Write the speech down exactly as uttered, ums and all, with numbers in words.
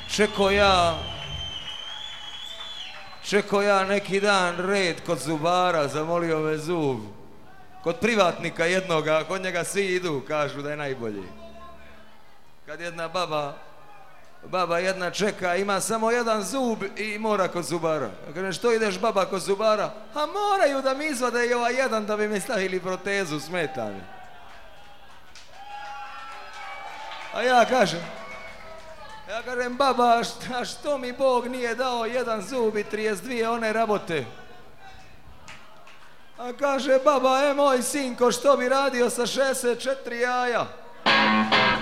Čeko ja, čeko ja neki dan red kod zubara, zamolio me zub. Kod privatnika jednoga, kod njega svi idu, kažu da je najbolji. Kad jedna baba, baba jedna čeka, ima samo jedan zub i mora kod zubara. Kaže, što ideš baba kod zubara? A moraju da mi izvade i ovaj jedan da bi mi stavili protezu, smeta mi. A ja kažem, ja kažem, baba, šta, što mi Bog nije dao jedan zub i trideset dvije one rabote? A kaže, baba, e moj sinko, što bi radio sa šezdeset četiri jaja?